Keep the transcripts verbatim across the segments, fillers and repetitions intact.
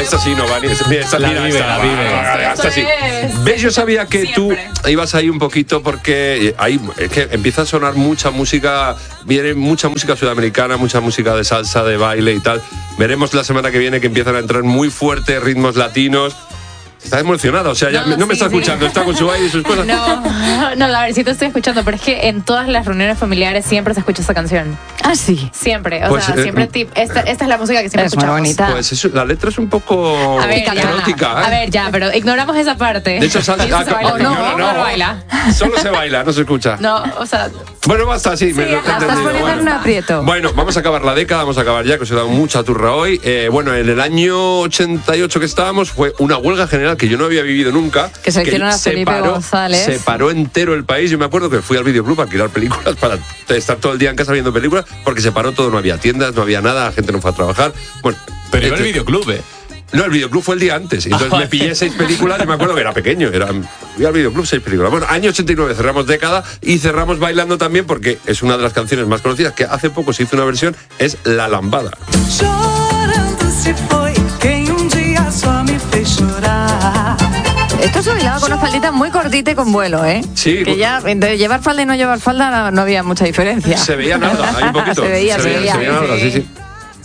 Esta sí no, Vani. Esta, esta, La mira, vive, esta, la vive. va, va, va, esta sí. es. ¿Ves? Yo sabía que Siempre. tú ibas ahí un poquito porque ahí es que empieza a sonar mucha música, viene mucha música sudamericana, mucha música de salsa, de baile y tal. Veremos la semana que viene que empiezan a entrar muy fuertes ritmos latinos. Está emocionada, o sea, ya No, me- no me sí, está sí. escuchando, está con su baile y sus cosas. No, no, a ver, sí te estoy escuchando, pero es que en todas las reuniones familiares siempre se escucha esa canción. Ah, sí. Siempre, o Pues, sea, eh, siempre tip, esta, esta es la música que siempre Es muy escuchamos. bonita. Pues eso, la letra es un poco A ver, ya, erótica, ¿eh? a ver, ya, pero ignoramos esa parte. De hecho, salsa. Y eso se baila. oh, no, no, no, no, no. baila. Solo se baila, no se escucha. No, o sea, Bueno, basta, sí. me Sí, lo he la estás entendido. poniendo Bueno. en un aprieto. Bueno, vamos a acabar la década, vamos a acabar ya, que os he dado mucha turra hoy. Eh, bueno, en el año ochenta y ocho que estábamos fue una huelga general que yo no había vivido nunca. Que se hicieron a Felipe paró, González. Se paró entero el país. Yo me acuerdo que fui al videoclub a alquilar películas para estar todo el día en casa viendo películas, porque se paró todo, no había tiendas, no había nada, la gente no fue a trabajar. Bueno, Pero iba al este- videoclub, ¿eh? No, el videoclub fue el día antes. Entonces Ah, me pillé seis películas y me acuerdo que era pequeño. Era, fui al videoclub seis películas. Bueno, año ochenta y nueve cerramos década y cerramos bailando también porque es una de las canciones más conocidas que hace poco se hizo una versión, es La Lambada. Chorando se foi quem um dia só me fez chorar. Esto se bailaba con una faldita muy cortita y con vuelo, ¿eh? Sí. Que ya entre llevar falda y no llevar falda no, no había mucha diferencia. Se veía nada, hay un poquito. Se veía, se veía. Se veía nada, sí, sí.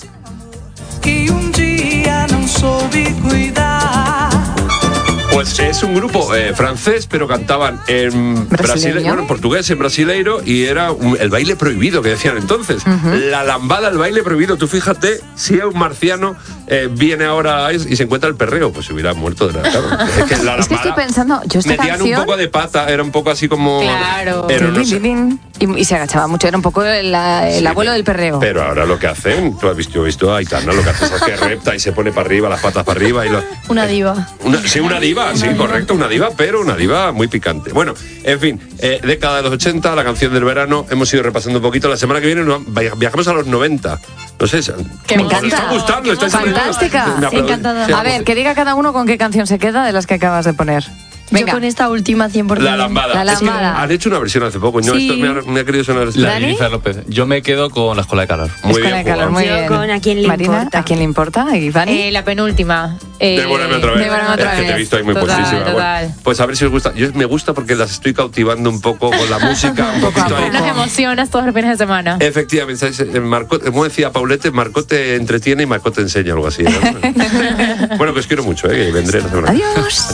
Que um dia não soube cuidar. Pues es un grupo eh, francés, pero cantaban en Brasileño. brasile- bueno, en portugués, en brasileiro, y era un- el baile prohibido que decían entonces. La lambada, el baile prohibido. Tú fíjate, si un marciano eh, viene ahora y se encuentra el perreo, pues se hubiera muerto de la claro. Es que la Es que estoy lambada pensando, yo esta metían canción... un poco de pata, era un poco así como... Claro. Pero, no sé. y, y se agachaba mucho, era un poco el, el Sí, abuelo del perreo. Pero ahora lo que hacen, tú has visto, yo he visto a Aitana, lo que hace es que repta y se pone para arriba, las patas para arriba y lo, una diva. Una, sí, una diva, sí, correcto, una diva, pero una diva muy picante. Bueno, en fin, eh, década de los ochenta, la canción del verano, hemos ido repasando un poquito. La semana que viene nos- viajamos a los noventa. No sé, Qué Me ¿os encanta. está gustando? ¿Estáis Fantástica. Me aplaudís. encantada. Sí, A ver, que diga cada uno con qué canción se queda de las que acabas de poner. Venga. Yo con esta última cien por ciento. La lambada. La Es que lambada. han hecho una versión hace poco. No, Sí. esto me ha, me ha querido sonar. La ¿Dani? de Jennifer López. Yo me quedo con la escuela de calor. Muy Escuela bien de calor, jugado. muy Yo bien. con ¿A quién le Marina, importa? ¿a quién le importa? ¿Y Vani? Eh, la penúltima. Eh, Devórame otra vez. Devórame otra es que te he vez. visto ahí muy Total, puestísima. Bueno, total. pues a ver si os gusta. Yo me gusta porque las estoy cautivando un poco con la música, un poquito ahí. Nos emocionas todos los fines de semana. Efectivamente, ¿sabes? Eh, Marco, como decía Paulette, Marco te entretiene y Marco te enseña, algo así. ¿no? Bueno, que os quiero mucho, ¿eh? Que vendré la semana que viene. Adiós.